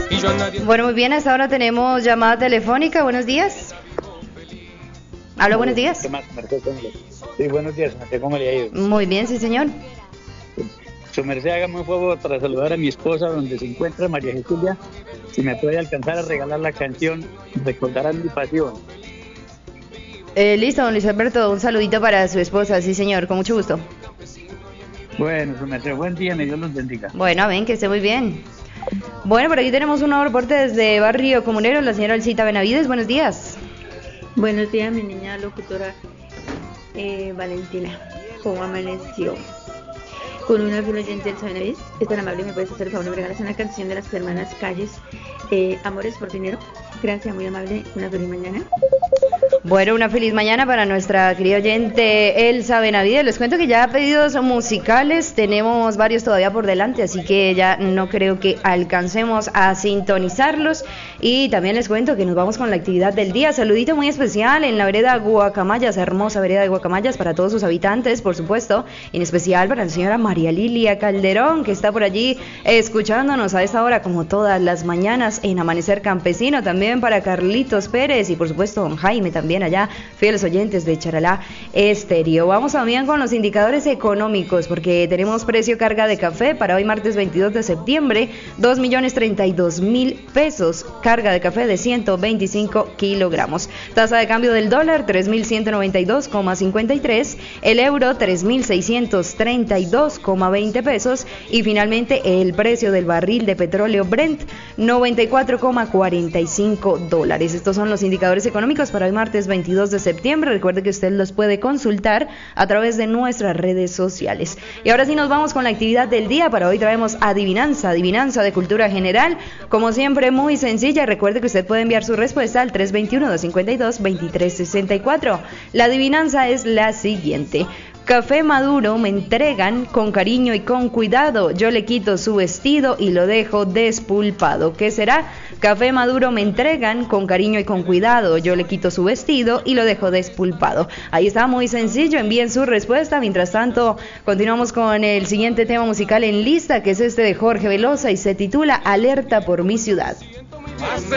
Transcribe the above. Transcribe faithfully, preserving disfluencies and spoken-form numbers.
Bueno, muy bien, hasta ahora tenemos llamada telefónica. Buenos días. Habla, buenos días. ¿Qué más, Merced? Sí, buenos días, Merced, ¿cómo le ha ido? Muy bien, sí, señor. Su merced, hágame un favor para saludar a mi esposa donde se encuentra, María Cecilia. Si me puede alcanzar a regalar la canción Recordarán mi pasión. Eh, listo, don Luis Alberto, un saludito para su esposa, sí, señor, con mucho gusto. Bueno, su merced, buen día, me Dios los bendiga. Bueno, ven, que esté muy bien. Bueno, por aquí tenemos un nuevo reporte desde Barrio Comunero, la señora Alcita Benavides, buenos días. Buenos días, mi niña locutora eh, Valentina. ¿Cómo amaneció? Con una fiel oyente del Benavides, es tan amable, me puedes hacer el favor de me regalas una canción de las hermanas Calles, eh, Amores por Dinero. Gracias, muy amable, una feliz mañana. Bueno, una feliz mañana para nuestra querida oyente Elsa Benavides. Les cuento que ya pedidos musicales tenemos varios todavía por delante, así que ya no creo que alcancemos a sintonizarlos. Y también les cuento que nos vamos con la actividad del día. Saludito muy especial en la vereda Guacamayas, hermosa vereda de Guacamayas para todos sus habitantes, por supuesto. En especial para la señora María Lilia Calderón, que está por allí escuchándonos a esta hora como todas las mañanas en Amanecer Campesino. También para Carlitos Pérez y por supuesto don Jaime también allá, fieles oyentes de Charalá Estéreo. Vamos también con los indicadores económicos porque tenemos precio carga de café para hoy martes veintidós de septiembre, dos millones treinta y dos mil pesos, carga de café de ciento veinticinco kilogramos. Tasa de cambio del dólar tres mil ciento noventa y dos coma cincuenta y tres, el euro tres mil seiscientos treinta y dos coma veinte pesos y finalmente el precio del barril de petróleo Brent noventa y cuatro coma cuarenta y cinco dólares. Estos son los indicadores económicos para hoy martes veintidós de septiembre. Recuerde que usted los puede consultar a través de nuestras redes sociales. Y ahora sí nos vamos con la actividad del día. Para hoy traemos adivinanza, adivinanza de cultura general. Como siempre, muy sencilla. Recuerde que usted puede enviar su respuesta al tres dos uno, dos cinco dos, dos tres seis cuatro. La adivinanza es la siguiente. Café maduro me entregan con cariño y con cuidado, yo le quito su vestido y lo dejo despulpado. ¿Qué será? Café maduro me entregan con cariño y con cuidado, yo le quito su vestido y lo dejo despulpado. Ahí está, muy sencillo, envíen su respuesta. Mientras tanto, continuamos con el siguiente tema musical en lista, que es este de Jorge Velosa y se titula Alerta por mi ciudad.